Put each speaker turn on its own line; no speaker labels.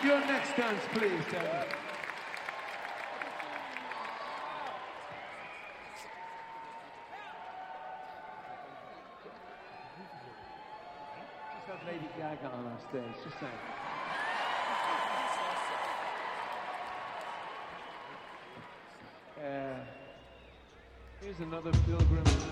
Your next dance, please, Daniel. Just have Lady Gaga on our stage, just saying. Here's another pilgrim.